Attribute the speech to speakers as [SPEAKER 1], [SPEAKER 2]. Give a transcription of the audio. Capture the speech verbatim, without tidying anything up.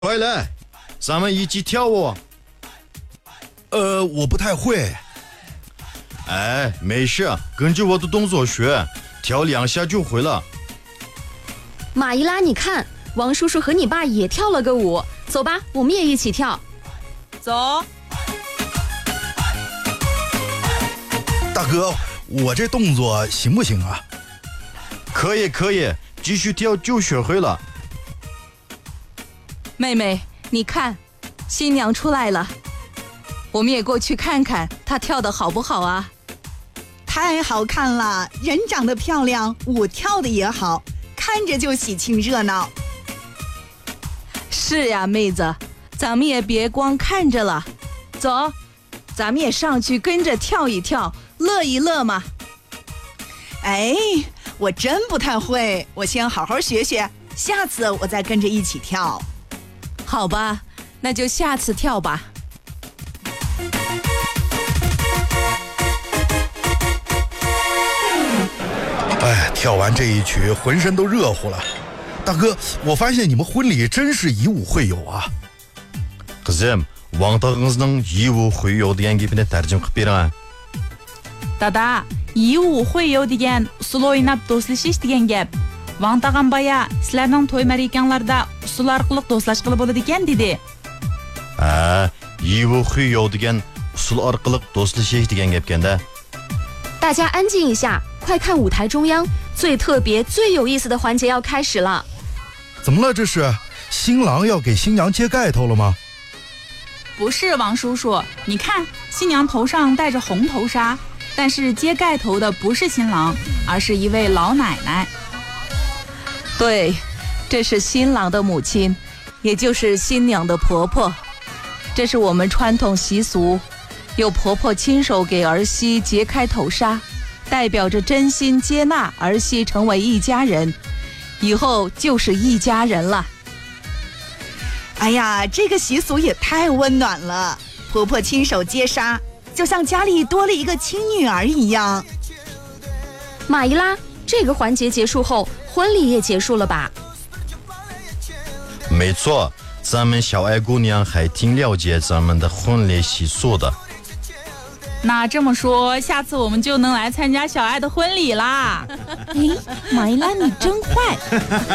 [SPEAKER 1] 快来，咱们一起跳舞。
[SPEAKER 2] 呃，我不太会。
[SPEAKER 1] 哎，没事，跟着我的动作学，跳两下就会了。
[SPEAKER 3] 马伊拉，你看，王叔叔和你爸也跳了个舞，走吧，我们也一起跳。
[SPEAKER 4] 走。
[SPEAKER 2] 大哥，我这动作行不行啊？
[SPEAKER 1] 可以可以，继续跳就学会了。
[SPEAKER 4] 妹妹，你看，新娘出来了，我们也过去看看她跳得好不好啊？
[SPEAKER 5] 太好看了，人长得漂亮，舞跳的也好，看着就喜庆热闹。
[SPEAKER 4] 是呀，妹子，咱们也别光看着了，走，咱们也上去跟着跳一跳，乐一乐嘛。
[SPEAKER 5] 哎，我真不太会，我先好好学学，下次我再跟着一起跳。
[SPEAKER 4] 好吧，那就下次跳吧。
[SPEAKER 2] 哎，跳完这一曲，浑身都热乎了。大哥，我发现你们婚礼真是以舞会友啊。
[SPEAKER 1] Kızım, 왕따ыңыздың 이舞会友деген гепіне тәржім қып беріңіз.
[SPEAKER 6] Dada, 이舞会友деген usul o'ynab do'stlashish degan gap. Vang tag'am baya sizlarning to'y marakalarda usul orqali do'stlashqili bo'ladi ekan dedi.
[SPEAKER 1] Ha, 이舞会友деген usul orqali do'stlashish degan gapkanda.
[SPEAKER 3] 大家安静一下，快看舞台中央，最特别、最有意思的环节要开始了。
[SPEAKER 2] 怎么了？这是新郎要给新娘揭盖头了吗？
[SPEAKER 6] 不是，王叔叔，你看，新娘头上戴着红头纱，但是揭盖头的不是新郎，而是一位老奶奶。
[SPEAKER 4] 对，这是新郎的母亲，也就是新娘的婆婆。这是我们传统习俗，由婆婆亲手给儿媳揭开头纱，代表着真心接纳儿媳成为一家人，以后就是一家人了。
[SPEAKER 5] 哎呀，这个习俗也太温暖了，婆婆亲手揭纱，就像家里多了一个亲女儿一样。
[SPEAKER 3] 马伊拉，这个环节结束后，婚礼也结束了吧？
[SPEAKER 1] 没错，咱们小爱姑娘还挺了解咱们的婚礼习俗的。
[SPEAKER 6] 那这么说，下次我们就能来参加小爱的婚礼啦。
[SPEAKER 4] 哎，马伊拉，你真坏。